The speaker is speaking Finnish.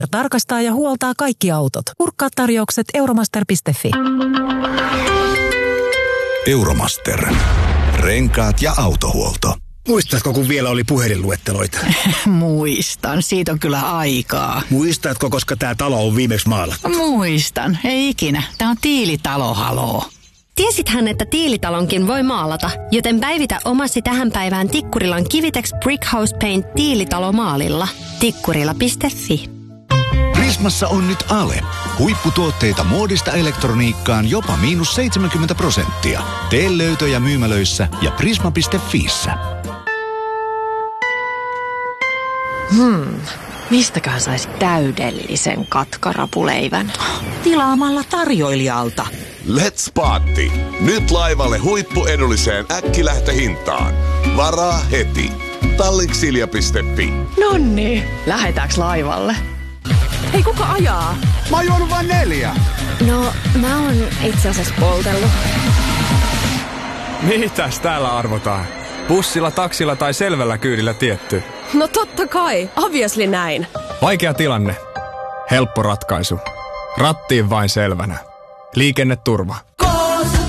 ja tarkastaa ja huoltaa kaikki autot. Kurkkaa tarjoukset euromaster.fi. Euromaster. Renkaat ja autohuolto. Muistatko, kun vielä oli puhelinluetteloita? Muistan, siitä on kyllä aikaa. Muistatko, koska tämä talo on viimeksi maalattu? Muistan, ei ikinä. Tämä on Tiilitalo, haloo. Tiesithän, että Tiilitalonkin voi maalata, joten päivitä omasi tähän päivään Tikkurilan Kivitex Brickhouse Paint Tiilitalomaalilla. Tikkurila.fi. Prismassa on nyt ale. Huipputuotteita muodista elektroniikkaan jopa -70%. Tee löytöjä myymälöissä ja prisma.fiissä. Mistäköhän saisi täydellisen katkarapuleivän? Tilaamalla tarjoilijalta. Let's Party! Nyt laivalle huippuedulliseen äkkilähtöhintaan. Varaa heti. Tallinksilja.fi. Nonni, lähetäänkö laivalle? Hei, kuka ajaa? Mä oon juonut vain 4. No, mä oon itse asiassa poltellut. Mitäs täällä arvotaan? Bussilla, taksilla tai selvällä kyydillä tietty? No totta kai, obviously näin. Vaikea tilanne. Helppo ratkaisu. Rattiin vain selvänä. Liikenneturva.